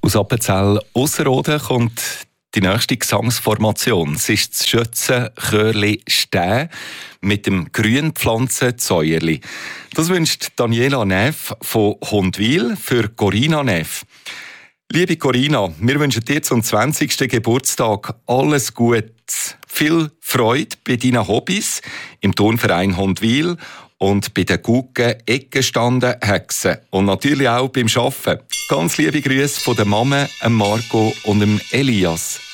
Aus Appenzell Ausserrhoden kommt die nächste Gesangsformation. Es ist das Schützenchörli Stäh mit dem Grünpflanzenzäuerli. Das wünscht Daniela Neff von Hundwil für Corinna Neff. Liebe Corinna, wir wünschen dir zum 20. Geburtstag alles Gute, viel Freude bei deinen Hobbys im Turnverein Hundwil und bei den guten Eckenstanden Hexen und natürlich auch beim Arbeiten. Ganz liebe Grüße von der Mama, Marco und dem Elias.